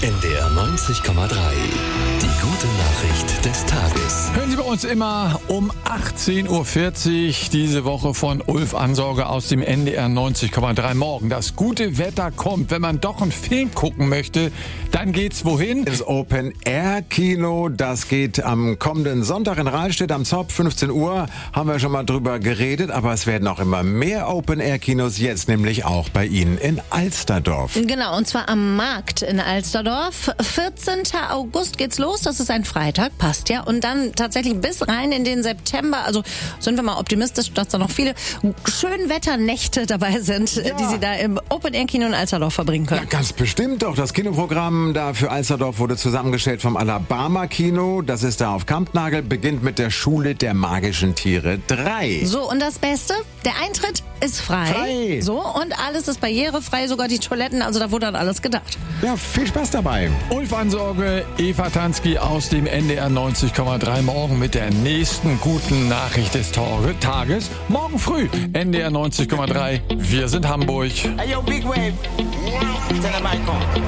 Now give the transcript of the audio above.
NDR 90,3. Die gute Nachricht des Tages. Hören Sie bei uns immer um 18.40 Uhr diese Woche von Ulf Ansorge aus dem NDR 90,3 morgen. Das gute Wetter kommt. Wenn man doch einen Film gucken möchte, dann geht's wohin? Ins Open-Air-Kino. Das geht am kommenden Sonntag in Rahlstedt am Zopp, 15 Uhr. Haben wir schon mal drüber geredet, aber es werden auch immer mehr Open-Air-Kinos jetzt, nämlich auch bei Ihnen in Alsterdorf. Genau, und zwar am Markt in Alsterdorf. 14. August geht's los, das ist ein Freitag, passt ja. Und dann tatsächlich bis rein in den September, also sind wir mal optimistisch, dass da noch viele Schönwetternächte dabei sind, die Sie da im Open-Air-Kino in Alsterdorf verbringen können. Ja, ganz bestimmt doch. Das Kinoprogramm da für Alsterdorf wurde zusammengestellt vom Alabama-Kino. Das ist da auf Kampnagel, beginnt mit der Schule der magischen Tiere 3. So, und das Beste, der Eintritt ist frei. So, und alles ist barrierefrei, sogar die Toiletten, also da wurde an alles gedacht. Ja, viel Spaß dabei. Ulf Ansorge, Eva Tansky aus dem NDR 90,3 morgen mit der nächsten guten Nachricht des Tages. Morgen früh, NDR 90,3. Wir sind Hamburg. Hey, yo, Big Wave. Tell them I come.